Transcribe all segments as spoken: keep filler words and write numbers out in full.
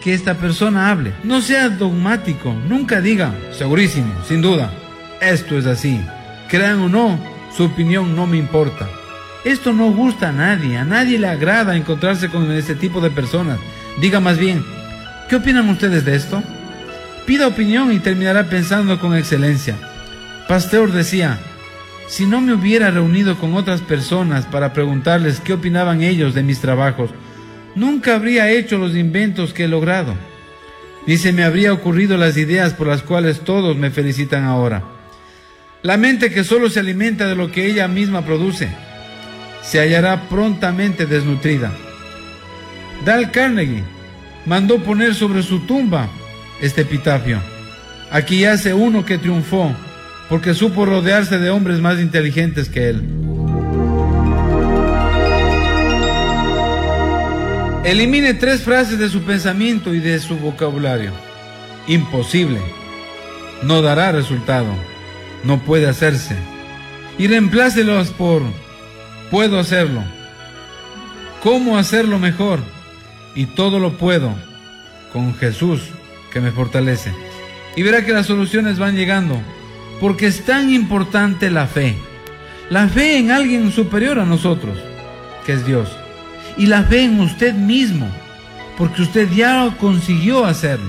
que esta persona hable. No sea dogmático, nunca diga, segurísimo, sin duda, esto es así. Crean o no, su opinión no me importa. Esto no gusta a nadie, a nadie le agrada encontrarse con este tipo de personas. Diga más bien, ¿qué opinan ustedes de esto? Pida opinión y terminará pensando con excelencia. Pasteur decía, si no me hubiera reunido con otras personas para preguntarles qué opinaban ellos de mis trabajos, nunca habría hecho los inventos que he logrado, ni se me habría ocurrido las ideas por las cuales todos me felicitan ahora. La mente que solo se alimenta de lo que ella misma produce, se hallará prontamente desnutrida. Dale Carnegie mandó poner sobre su tumba este epitafio: aquí yace uno que triunfó, porque supo rodearse de hombres más inteligentes que él. Elimine tres frases de su pensamiento y de su vocabulario. Imposible, no dará resultado, no puede hacerse. Y reemplácelos por puedo hacerlo, cómo hacerlo mejor, y todo lo puedo con Jesús que me fortalece. Y verá que las soluciones van llegando, porque es tan importante la fe. La fe en alguien superior a nosotros, que es Dios. Y la fe en usted mismo, porque usted ya consiguió hacerlo.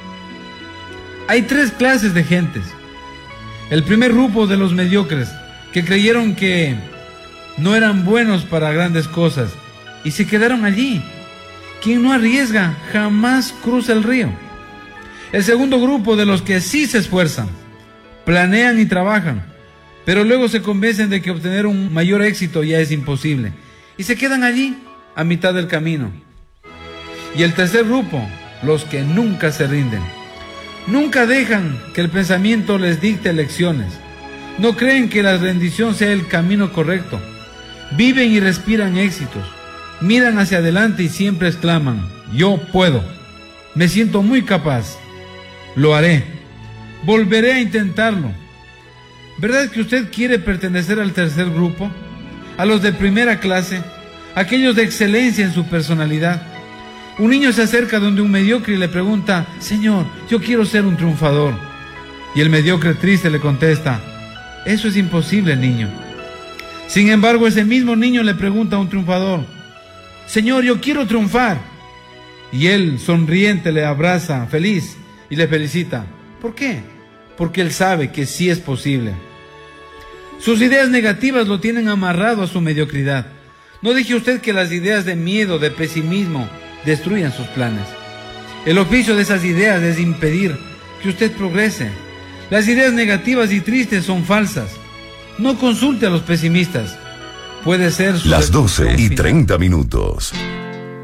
Hay tres clases de gentes. El primer grupo de los mediocres, que creyeron que no eran buenos para grandes cosas y se quedaron allí. Quien no arriesga jamás cruza el río. El segundo grupo de los que sí se esfuerzan, planean y trabajan, pero luego se convencen de que obtener un mayor éxito ya es imposible y se quedan allí a mitad del camino. Y el tercer grupo, los que nunca se rinden. Nunca dejan que el pensamiento les dicte lecciones. No creen que la rendición sea el camino correcto. Viven y respiran éxitos. Miran hacia adelante y siempre exclaman, yo puedo. Me siento muy capaz. Lo haré. Volveré a intentarlo. ¿Verdad que usted quiere pertenecer al tercer grupo? A los de primera clase, aquellos de excelencia en su personalidad. Un niño se acerca donde un mediocre y le pregunta, Señor, yo quiero ser un triunfador. Y el mediocre triste le contesta, eso es imposible, niño. Sin embargo, ese mismo niño le pregunta a un triunfador, Señor, yo quiero triunfar. Y él, sonriente, le abraza, feliz, y le felicita. ¿Por qué? Porque él sabe que sí es posible. Sus ideas negativas lo tienen amarrado a su mediocridad. No deje usted que las ideas de miedo, de pesimismo, destruyan sus planes. El oficio de esas ideas es impedir que usted progrese. Las ideas negativas y tristes son falsas. No consulte a los pesimistas. Puede ser su las doce y treinta minutos.